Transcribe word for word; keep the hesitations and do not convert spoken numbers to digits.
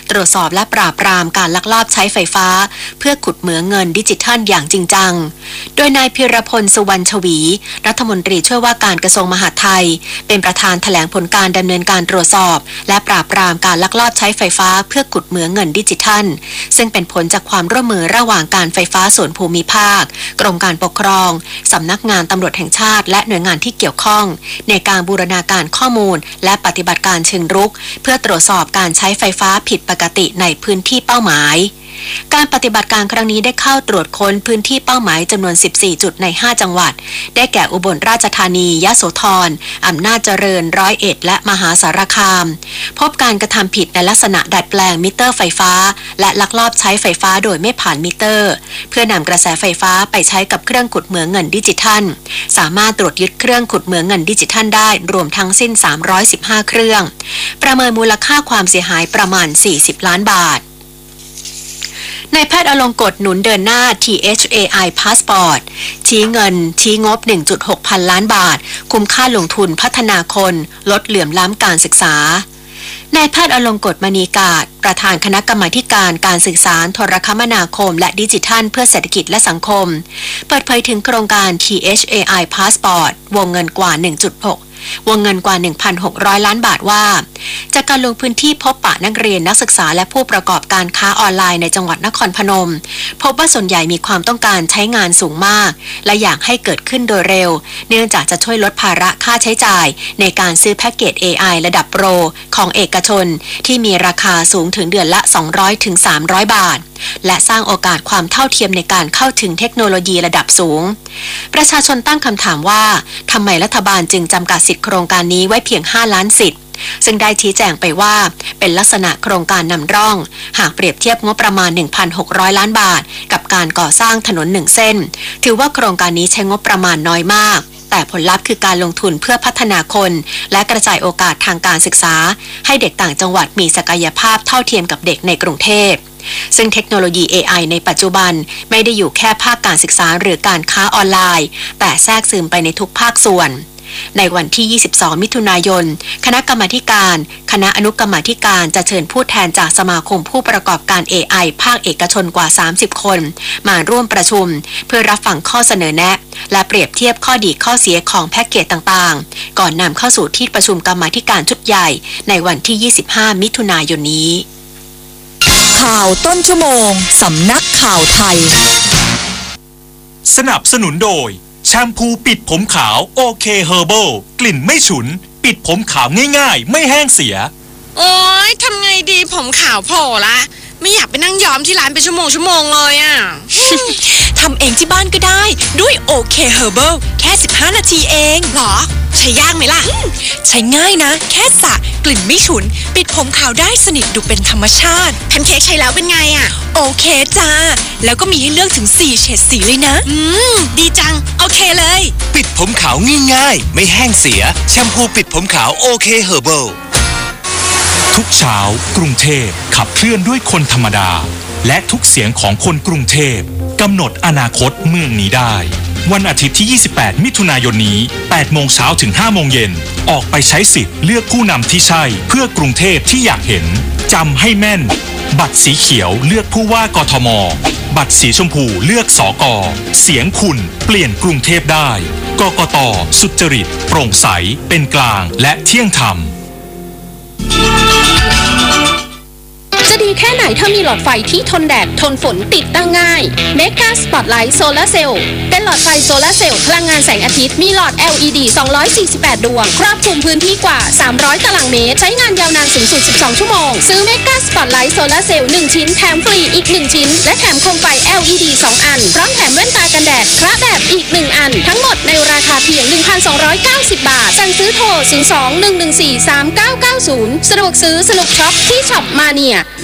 ตรวจสอบและปราบปรามการลักลอบใช้ไฟฟ้าเพื่อขุดเหมืองเงินดิจิทัลอย่างจริงจังโดยนายพิรพลสุวรรณชวีรัฐมนตรีช่วยว่าการกระทรวงมหาดไทยเป็นประธานแถลงผลการดำเนินการตรวจสอบและปราบปรามการลักลอบใช้ไฟฟ้าเพื่อขุดเหมืองเงินดิจิทัลซึ่งเป็นผลจากความร่วมมือระหว่างการไฟฟ้าส่วนภูมิภาคกรมการปกครองสำนักงานตำรวจแห่งชาติและหน่วยงานที่เกี่ยวข้องในการบูรณาการข้อมูลและปฏิบัติการเชิงรุกเพื่อตรวจสอบการใช้ไฟฟ้าผิดปกติในพื้นที่เป้าหมายการปฏิบัติการครั้งนี้ได้เข้าตรวจค้นพื้นที่เป้าหมายจำนวนสิบสี่จุดในห้าจังหวัดได้แก่อุบลราชธานียโสธรอำนาจเจริญร้อยเอ็ดและมหาสารคามพบการกระทำผิดในลักษณะดัดแปลงมิเตอร์ไฟฟ้าและลักลอบใช้ไฟฟ้าโดยไม่ผ่านมิเตอร์เพื่อนำกระแสไฟฟ้าไปใช้กับเครื่องขุดเหมืองเงินดิจิทัลสามารถตรวจยึดเครื่องขุดเหมืองเงินดิจิทัลได้รวมทั้งสิ้นสามร้อยสิบห้าเครื่องประเมินมูลค่าความเสียหายประมาณสี่สิบล้านบาทนายแพทย์อลงกฎหนุนเดินหน้า ที เอช เอ ไอ Passport ชี้เงินชี้งบ หนึ่งจุดหก พันล้านบาทคุ้มค่าลงทุนพัฒนาคนลดเหลื่อมล้ำการศึกษานายแพทย์อลงกฎมณีกาศประธานคณะกรรมาการการสื่อสารโทรคมนาคมและดิจิทัลเพื่อเศรษฐกิจและสังคมเปิดเผยถึงโครงการ ที เอช เอ ไอ Passport วงเงินกว่า หนึ่งจุดหกวงเงินกว่า หนึ่งพันหกร้อย ล้านบาทว่าจากการลงพื้นที่พบปะนักเรียนนักศึกษาและผู้ประกอบการค้าออนไลน์ในจังหวัดนครพนมพบว่าส่วนใหญ่มีความต้องการใช้งานสูงมากและอยากให้เกิดขึ้นโดยเร็วเนื่องจากจะช่วยลดภาระค่าใช้จ่ายในการซื้อแพ็กเกจ เอ ไอ ระดับโปรของเอกชนที่มีราคาสูงถึงเดือนละ สองร้อยถึงสามร้อย บาทและสร้างโอกาสความเท่าเทียมในการเข้าถึงเทคโนโลยีระดับสูงประชาชนตั้งคำถามว่าทำไมรัฐบาลจึงจำกัดสิทธิโครงการนี้ไว้เพียงห้าล้านสิทธิ์ซึ่งได้ชี้แจงไปว่าเป็นลักษณะโครงการนำร่องหากเปรียบเทียบงบประมาณ หนึ่งพันหกร้อย ล้านบาทกับการก่อสร้างถนนหนึ่งเส้นถือว่าโครงการนี้ใช้งบประมาณน้อยมากแต่ผลลัพธ์คือการลงทุนเพื่อพัฒนาคนและกระจายโอกาสทางการศึกษาให้เด็กต่างจังหวัดมีศักยภาพเท่าเทียมกับเด็กในกรุงเทพซึ่งเทคโนโลยี เอ ไอ ในปัจจุบันไม่ได้อยู่แค่ภาคการศึกษาหรือการค้าออนไลน์แต่แทรกซึมไปในทุกภาคส่วนในวันที่ยี่สิบสองมิถุนายนคณะกรรมาการคณะอนุกรรมาการจะเชิญผู้แทนจากสมาคมผู้ประกอบการ เอ ไอ ภาคเอกชนกว่าสามสิบคนมาร่วมประชุมเพื่อรับฟังข้อเสนอแนะและเปรียบเทียบข้อดีข้อเสียของแพ็กเกจต่างๆก่อนนำเข้าสู่ที่ประชุมกรรมาการชุดใหญ่ในวันที่ยี่สิบห้ามิถุนายนนี้ข่าวต้นชั่วโมงสำนักข่าวไทยสนับสนุนโดยแชมพูปิดผมขาวโอเคเฮอร์เบิลกลิ่นไม่ฉุนปิดผมขาวง่ายๆไม่แห้งเสียโอ๊ยทำไงดีผมขาวโผล่ละไม่อยากไปนั่งย้อมที่ร้านเป็นชั่วโมงชั่วโมงเลยอ่ะทำเองที่บ้านก็ได้ด้วยโอเคเฮอร์เบิลแค่สิบห้านาทีเองหรอใช้ยากไหมล่ะใช้ง่ายนะแค่สระกลิ่นไม่ฉุนปิดผมขาวได้สนิทดูเป็นธรรมชาติแพนเค้กใช้แล้วเป็นไงอ่ะโอเคจ้าแล้วก็มีให้เลือกถึงสี่เฉดสีเลยนะอืมดีจังโอเคเลยปิดผมขาวง่ายๆไม่แห้งเสียแชมพูปิดผมขาวโอเคเฮอร์เบิลทุกเช้ากรุงเทพขับเคลื่อนด้วยคนธรรมดาและทุกเสียงของคนกรุงเทพกำหนดอนาคตเมืองนี้ได้วันอาทิตย์ที่ยี่สิบแปดมิถุนายนนี้แปดโมงเช้าถึงห้าโมงเย็นออกไปใช้สิทธิ์เลือกผู้นำที่ใช่เพื่อกรุงเทพที่อยากเห็นจำให้แม่นบัตรสีเขียวเลือกผู้ว่ากทมบัตรสีชมพูเลือกสกเสียงคุณเปลี่ยนกรุงเทพได้กกต.สุจริตโปร่งใสเป็นกลางและเที่ยงธรรมจะดีแค่ไหนถ้ามีหลอดไฟที่ทนแดดทนฝนติดตั้งง่าย Mega Spotlight Solar Cell เป็นหลอดไฟโซลาร์เซลล์พลังงานแสงอาทิตย์มีหลอด แอล อี ดี สองร้อยสี่สิบแปดดวงครอบคลุมพื้นที่กว่าสามร้อยตารางเมตรใช้งานยาวนานสูงสุดสิบสองชั่วโมงซื้อ Mega Spotlight Solar Cell หนึ่งชิ้นแถมฟรีอีกหนึ่งชิ้นและแถมโคมไฟ แอล อี ดี สองอันพร้อมแถมแว่นตากันแดดพระแบบอีกหนึ่งอันทั้งหมดในราคาเพียง หนึ่งพันสองร้อยเก้าสิบ บาทสั่งซื้อโทรศูนย์ สอง หนึ่ง หนึ่ง สี่ สาม เก้า เก้า ศูนย์สะดวกซื้อสนุกช็อปที่ช็อปมาเนีย